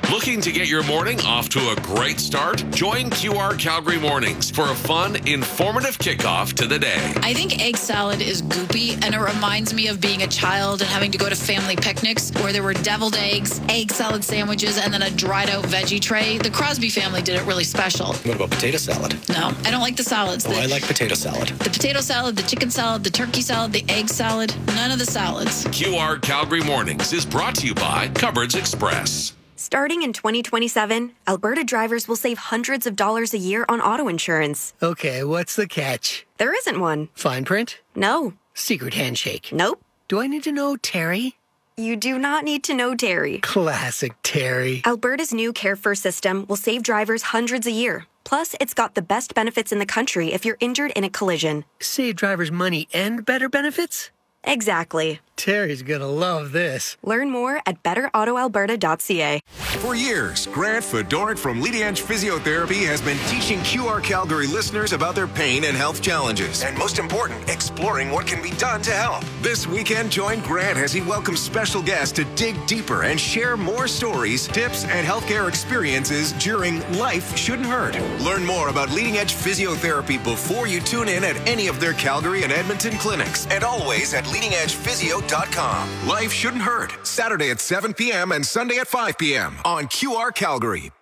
Looking to get your morning off to a great start? Join QR Calgary Mornings for a fun, informative kickoff to the day. I think egg salad is goopy, and it reminds me of being a child and having to go to family picnics where there were deviled eggs, egg salad sandwiches, and then a dried out veggie tray. The Crosby family did it really special. What about potato salad? No, I don't like the salads. I like potato salad. The potato salad, the chicken salad, the turkey salad, the egg salad, none of the salads. QR Calgary Mornings is brought to you by Cupboards Express. Starting in 2027, Alberta drivers will save hundreds of dollars a year on auto insurance. Okay, what's the catch? There isn't one. Fine print? No. Secret handshake? Nope. Do I need to know Terry? You do not need to know Terry. Classic Terry. Alberta's new Care First system will save drivers hundreds a year. Plus, it's got the best benefits in the country if you're injured in a collision. Save drivers money and better benefits? Exactly. Terry's gonna love this. Learn more at betterautoalberta.ca. For years, Grant Fedoruk from Leading Edge Physiotherapy has been teaching QR Calgary listeners about their pain and health challenges. And most important, exploring what can be done to help. This weekend, join Grant as he welcomes special guests to dig deeper and share more stories, tips, and healthcare experiences during Life Shouldn't Hurt. Learn more about Leading Edge Physiotherapy before you tune in at any of their Calgary and Edmonton clinics. And always at leadingedgephysio.com. Life Shouldn't Hurt. Saturday at 7 p.m. and Sunday at 5 p.m. on QR Calgary.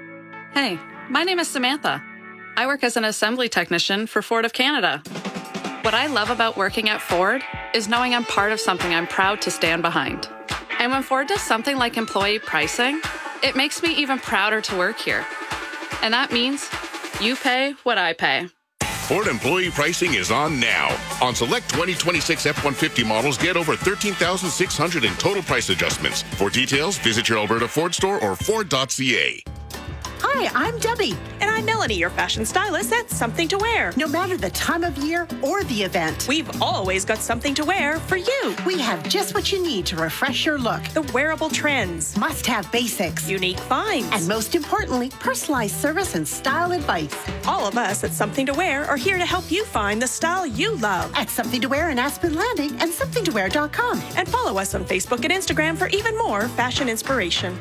Hey, my name is Samantha. I work as an assembly technician for Ford of Canada. What I love about working at Ford is knowing I'm part of something I'm proud to stand behind. And when Ford does something like employee pricing, it makes me even prouder to work here. And that means you pay what I pay. Ford employee pricing is on now. On select 2026 F-150 models, get over $13,600 in total price adjustments. For details, visit your Alberta Ford store or Ford.ca. Hi, I'm Debbie. And I'm Melanie, your fashion stylist at Something to Wear. No matter the time of year or the event, we've always got something to wear for you. We have just what you need to refresh your look. The wearable trends. Must-have basics. Unique finds. And most importantly, personalized service and style advice. All of us at Something to Wear are here to help you find the style you love. At Something to Wear in Aspen Landing and somethingtowear.com. And follow us on Facebook and Instagram for even more fashion inspiration.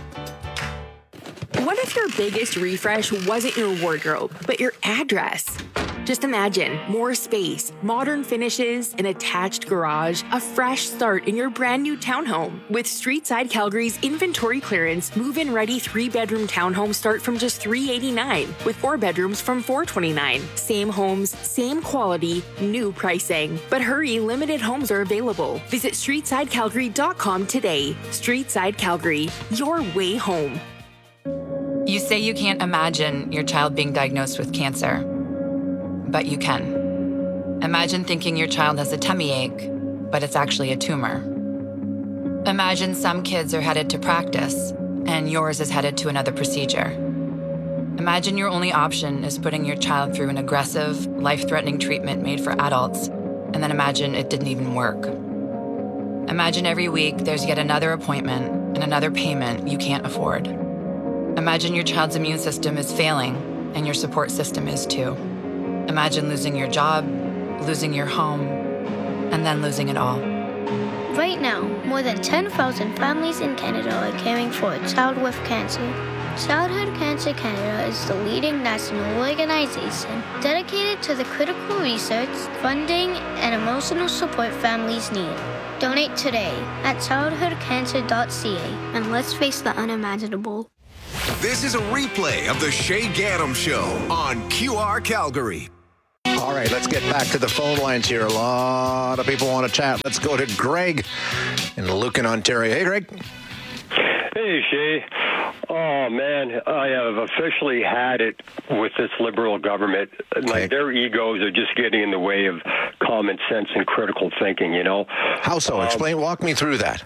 What if your biggest refresh wasn't your wardrobe, but your address? Just imagine more space, modern finishes, an attached garage, a fresh start in your brand new townhome. With Streetside Calgary's inventory clearance, move-in ready 3-bedroom townhomes start from just $389, with 4 bedrooms from $429. Same homes, same quality, new pricing. But hurry, limited homes are available. Visit StreetSideCalgary.com today. Streetside Calgary, your way home. You say you can't imagine your child being diagnosed with cancer, but you can. Imagine thinking your child has a tummy ache, but it's actually a tumor. Imagine some kids are headed to practice, and yours is headed to another procedure. Imagine your only option is putting your child through an aggressive, life-threatening treatment made for adults, and then imagine it didn't even work. Imagine every week there's yet another appointment and another payment you can't afford. Imagine your child's immune system is failing, and your support system is too. Imagine losing your job, losing your home, and then losing it all. Right now, more than 10,000 families in Canada are caring for a child with cancer. Childhood Cancer Canada is the leading national organization dedicated to the critical research, funding, and emotional support families need. Donate today at childhoodcancer.ca, and let's face the unimaginable. This is a replay of the Shay Gaddam Show on QR Calgary. All right, let's get back to the phone lines here. A lot of people want to chat. Let's go to Greg in Lucan, Ontario. Hey, Greg. Hey, Shay. Oh, man, I have officially had it with this Liberal government. Like, their egos are just getting in the way of common sense and critical thinking, you know? How so? Walk me through that.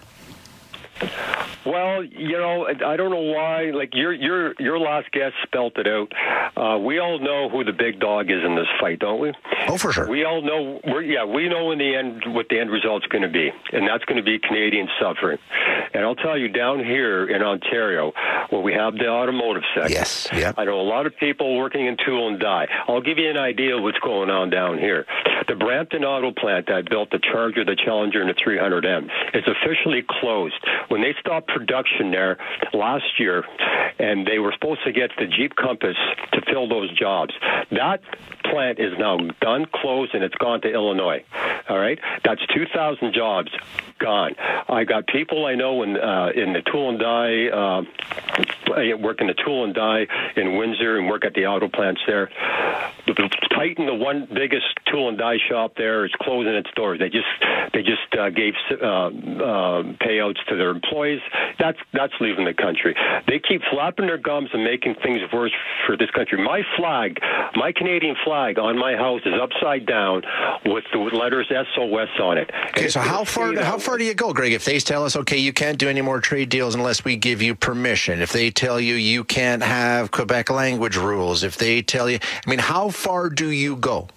Well, you know, I don't know why. Like your last guest spelt it out. We all know who the big dog is in this fight, don't we? Oh, for sure. We all know. We know in the end what the end result's going to be, and that's going to be Canadian suffering. And I'll tell you, down here in Ontario, where we have the automotive sector, yes, yeah. I know a lot of people working in tool and die. I'll give you an idea of what's going on down here. The Brampton Auto Plant that built the Charger, the Challenger, and the 300M is officially closed. When they stop production there last year, and they were supposed to get the Jeep Compass to fill those jobs. That plant is now done, closed, and it's gone to Illinois. All right? That's 2,000 jobs gone. I got people I know in the tool and die, work in the tool and die in Windsor and work at the auto plants there. Titan, the one biggest tool and die shop there, is closing its doors. They just gave payouts to their employees. That's leaving the country. They keep flapping their gums and making things worse for this country. My flag, my Canadian flag on my house is upside down with the letters SOS on it. Okay, so how far do you go, Greg? If they tell us, okay, you can't do any more trade deals unless we give you permission. If they tell you you can't have Quebec language rules. If they tell you, I mean, how far do you go?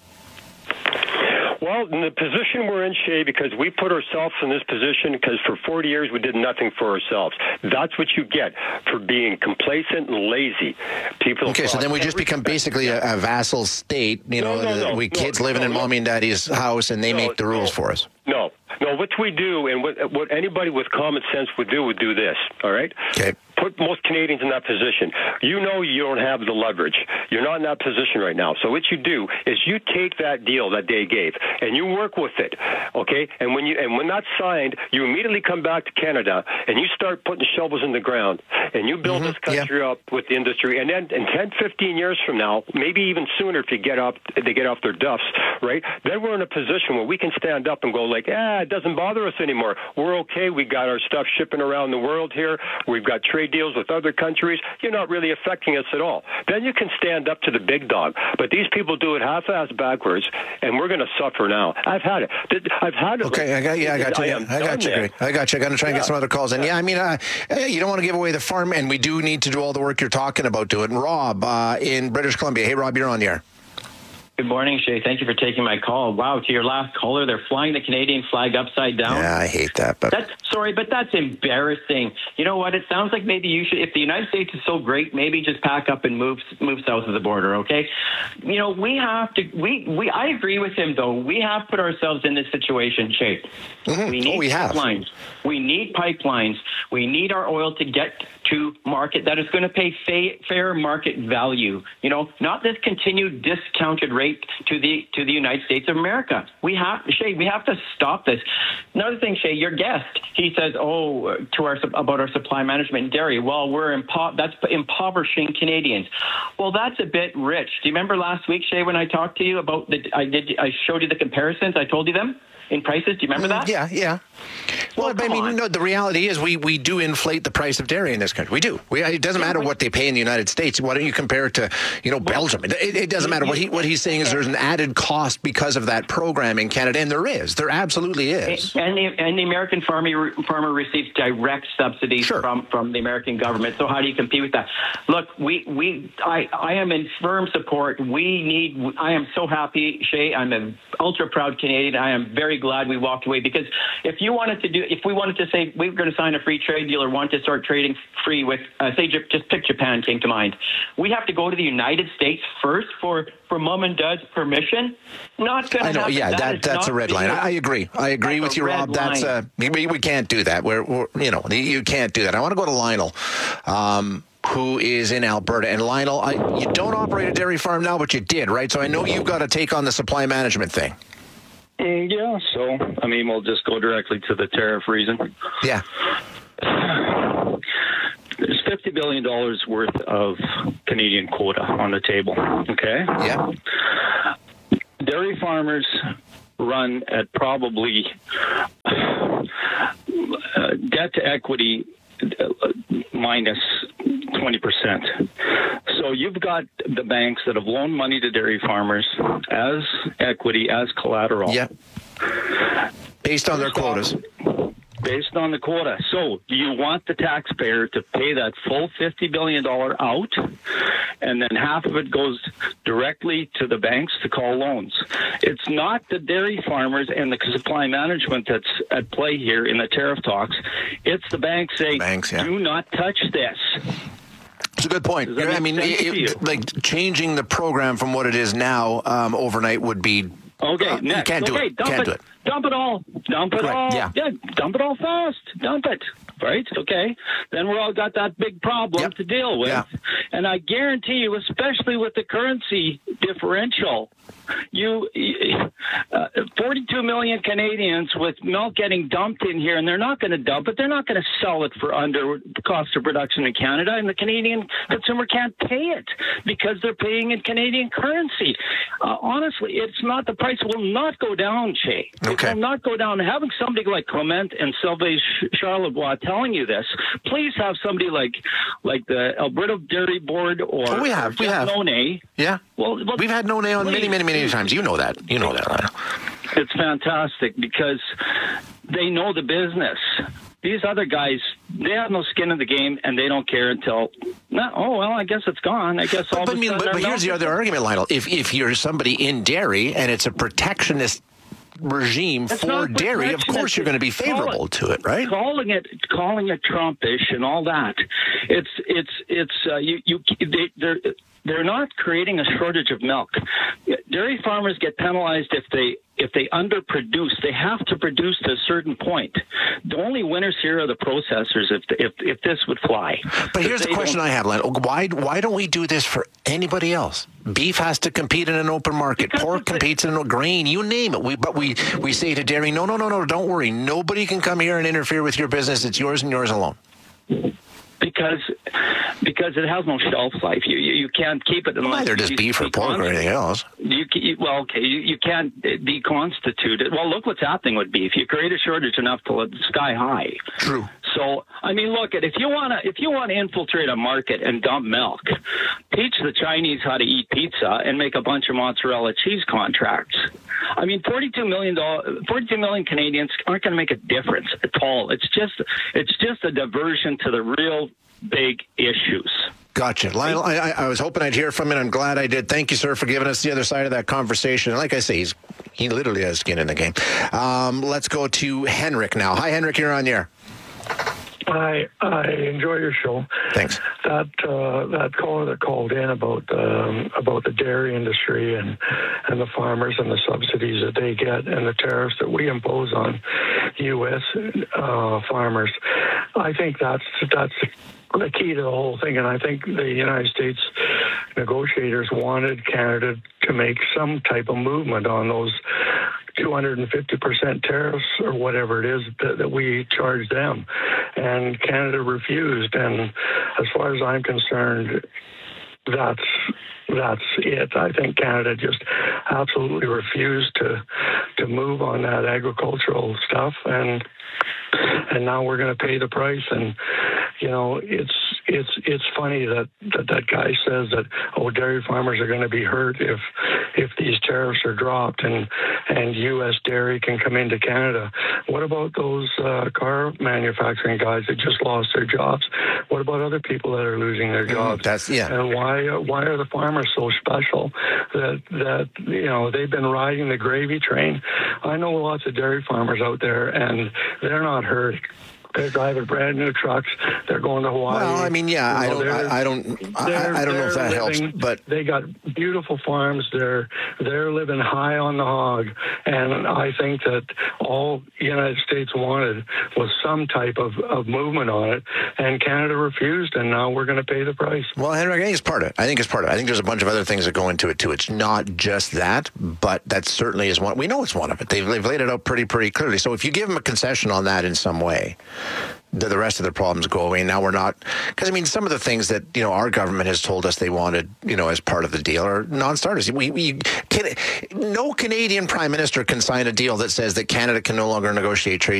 Well, in the position we're in, Shay, because we put ourselves in this position because for 40 years we did nothing for ourselves. That's what you get for being complacent and lazy. People. Okay, so then we just become basically a vassal state. You know, kids living in mommy and daddy's house, and they make the rules for us. No, what we do, and what anybody with common sense would do this, all right? Okay. Put most Canadians in that position. You know you don't have the leverage. You're not in that position right now. So what you do is you take that deal that they gave, and you work with it, okay? And when that's signed, you immediately come back to Canada, and you start putting shovels in the ground, and you build this country up with the industry. And then in 10, 15 years from now, maybe even sooner if they get off their duffs, right? Then we're in a position where we can stand up and go like, it doesn't bother us anymore. We're okay. We got our stuff shipping around the world here. We've got trade deals with other countries. You're not really affecting us at all. Then you can stand up to the big dog. But these people do it half-ass backwards, and we're going to suffer now. I've had it. Okay, I got you. I got you, Greg. I got you. I got to try and get some other calls. And I mean, you don't want to give away the farm, and we do need to do all the work you're talking about doing. Rob in British Columbia. Hey, Rob, you're on the air. Good morning, Shay. Thank you for taking my call. Wow, to your last caller, they're flying the Canadian flag upside down. Yeah, I hate that. But that's embarrassing. You know what? It sounds like maybe you should, if the United States is so great, maybe just pack up and move south of the border, okay? You know, we have to, I agree with him, though. We have put ourselves in this situation, Shay. Mm-hmm. We need pipelines. We need pipelines. We need our oil to get to market that is going to pay fair market value. You know, not this continued discounted rate to the United States of America. Shay, we have to stop this. Another thing, Shay, your guest, he says, about our supply management in dairy. Well, that's impoverishing Canadians. Well, that's a bit rich. Do you remember last week, Shay, when I talked to you about I showed you the comparisons? I told you them in prices. Do you remember that? Yeah. Well, I mean, no, the reality is we do inflate the price of dairy in this country. We do. It doesn't matter what they pay in the United States. Why don't you compare it to, Belgium? It doesn't matter. What he's saying is there's an added cost because of that program in Canada, and there is. There absolutely is. And the American farmer receives direct subsidies from the American government. So how do you compete with that? Look, I am in firm support. I am so happy, Shay. I'm an ultra proud Canadian. I am very glad we walked away, because if we wanted to say we were going to sign a free trade deal or want to start trading free with, say, just pick Japan came to mind. We have to go to the United States first for mom and dad's permission. Not going to happen. Yeah, that's a red line. I agree. I agree with you, Rob. That's we can't do that. You can't do that. I want to go to Lionel, who is in Alberta. And Lionel, you don't operate a dairy farm now, but you did, right? So I know you've got to take on the supply management thing. Yeah, so, I mean, we'll just go directly to the tariff reason. Yeah. There's $50 billion worth of Canadian quota on the table, okay? Yeah. Dairy farmers run at probably debt to equity minus 20%. So you've got the banks that have loaned money to dairy farmers as equity, as collateral. Yeah. Based on their quotas. Based on the quota. So do you want the taxpayer to pay that full $50 billion out, and then half of it goes directly to the banks to call loans? It's not the dairy farmers and the supply management that's at play here in the tariff talks. It's the banks saying, do not touch this. It's a good point. I mean, like changing the program from what it is now overnight would be... Okay, next. Can't do it. Dump it all. Dump it all. Yeah, dump it all fast. Dump it. right? Okay. Then we're all got that big problem to deal with. Yeah. And I guarantee you, especially with the currency differential, 42 million Canadians with milk getting dumped in here, and they're not going to dump it. They're not going to sell it for under the cost of production in Canada, and the Canadian consumer can't pay it because they're paying in Canadian currency. Honestly, it's not, the price will not go down, Shay. Okay. It will not go down. Having somebody like Clement and Sylvain Charlebois telling you this, please have somebody like the Alberta Dairy Board or we have. Nonay. Yeah. Well, we've had Nonay on many times. You know that. Lionel. It's fantastic because they know the business. These other guys, they have no skin in the game, and they don't care until, I guess it's gone. I guess all but here's the other argument, Lionel. If you're somebody in dairy and it's a protectionist regime for dairy, of course you're going to be favorable to it, right? Calling it Trumpish and all that. They're not creating a shortage of milk. Dairy farmers get penalized if they underproduce. They have to produce to a certain point. The only winners here are the processors if this would fly. But here's the question I have, Lionel. Why don't we do this for anybody else? Beef has to compete in an open market. Pork competes in a grain. You name it. But we say to dairy, no, don't worry. Nobody can come here and interfere with your business. It's yours and yours alone. Because it has no shelf life. You can't keep it unless either does beef or pork or anything else. You can't deconstitute it. Well, look what's happening with beef. You create a shortage enough to let sky high. True. So I mean, look at if you want to infiltrate a market and dump milk, teach the Chinese how to eat pizza and make a bunch of mozzarella cheese contracts. I mean, 42 million Canadians aren't going to make a difference at all. It's just a diversion to the real big issues. Gotcha. Lionel, I was hoping I'd hear from you, and I'm glad I did. Thank you, sir, for giving us the other side of that conversation. Like I say, he literally has skin in the game. Let's go to Henrik now. Hi, Henrik, you're on the air. I enjoy your show. Thanks. That caller that called in about the dairy industry and the farmers and the subsidies that they get and the tariffs that we impose on U.S. Farmers, I think that's the key to the whole thing. And I think the United States negotiators wanted Canada to make some type of movement on those 250% tariffs or whatever it is that we charge them. And Canada refused. And as far as I'm concerned, that's it. I think Canada just absolutely refused to move on that agricultural stuff. And now we're going to pay the price. And, you know, it's funny that guy says that, dairy farmers are going to be hurt if these tariffs are dropped and U.S. dairy can come into Canada. What about those car manufacturing guys that just lost their jobs? What about other people that are losing their jobs? And why are the farmers so special that you know, they've been riding the gravy train? I know lots of dairy farmers out there, and they're not hurt. They're driving brand new trucks. They're going to Hawaii. Well, I mean, yeah, I don't know if that helps, but they got beautiful farms. They're living high on the hog, and I think that all the United States wanted was some type of movement on it, and Canada refused, and now we're going to pay the price. Well, Henrik, I think it's part of it. I think there's a bunch of other things that go into it too. It's not just that, but that certainly is one. We know it's one of it. They've laid it out pretty clearly. So if you give them a concession on that in some way, the rest of the problems go away. Now we're not, because I mean, some of the things that, you know, our government has told us they wanted, you know, as part of the deal are non-starters. No Canadian prime minister can sign a deal that says that Canada can no longer negotiate trade